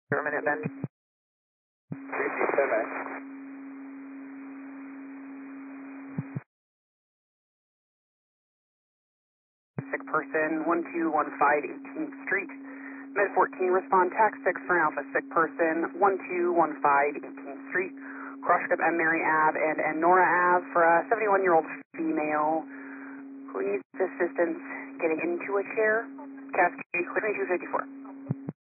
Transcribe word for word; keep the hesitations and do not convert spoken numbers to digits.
For a minute, Ben. fifty-seven. Sick person, one two one five eighteenth Street. Med fourteen, respond tax six for an Alpha. Sick person, one two one five eighteenth Street. Cross up M. Mary Ave and, and Nora Ave for a seventy-one-year-old female who needs assistance getting into a chair. Cascade, two fifty-four.